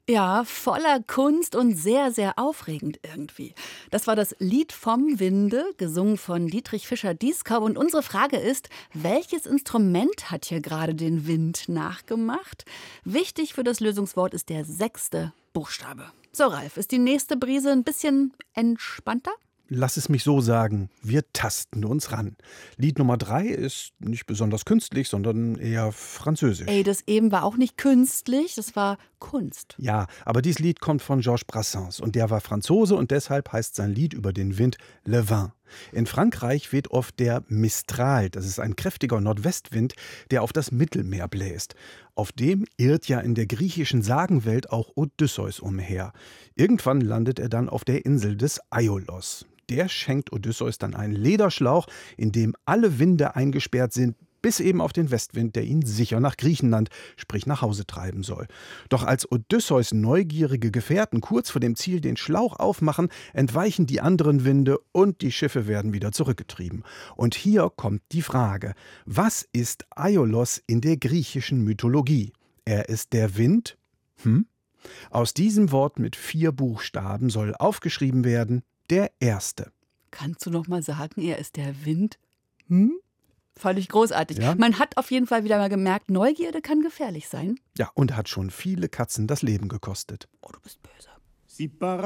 Ja, voller Kunst und sehr, sehr aufregend irgendwie. Das war das Lied vom Winde, gesungen von Dietrich Fischer-Dieskau. Und unsere Frage ist, welches Instrument hat hier gerade den Wind nachgemacht? Wichtig für das Lösungswort ist der 6. Buchstabe. So, Ralf, ist die nächste Brise ein bisschen entspannter? Lass es mich so sagen, wir tasten uns ran. Lied Nummer 3 ist nicht besonders künstlich, sondern eher französisch. Ey, das eben war auch nicht künstlich, das war Kunst. Ja, aber dieses Lied kommt von Georges Brassens und der war Franzose und deshalb heißt sein Lied über den Wind Le Vent. In Frankreich weht oft der Mistral, das ist ein kräftiger Nordwestwind, der auf das Mittelmeer bläst. Auf dem irrt ja in der griechischen Sagenwelt auch Odysseus umher. Irgendwann landet er dann auf der Insel des Aiolos. Der schenkt Odysseus dann einen Lederschlauch, in dem alle Winde eingesperrt sind, bis eben auf den Westwind, der ihn sicher nach Griechenland, sprich nach Hause treiben soll. Doch als Odysseus neugierige Gefährten kurz vor dem Ziel den Schlauch aufmachen, entweichen die anderen Winde und die Schiffe werden wieder zurückgetrieben. Und hier kommt die Frage: Was ist Aiolos in der griechischen Mythologie? Er ist der Wind? Aus diesem Wort mit 4 Buchstaben soll aufgeschrieben werden der erste. Kannst du noch mal sagen, er ist der Wind? Fand ich großartig. Ja? Man hat auf jeden Fall wieder mal gemerkt, Neugierde kann gefährlich sein. Ja, und hat schon viele Katzen das Leben gekostet. Oh, du bist böse.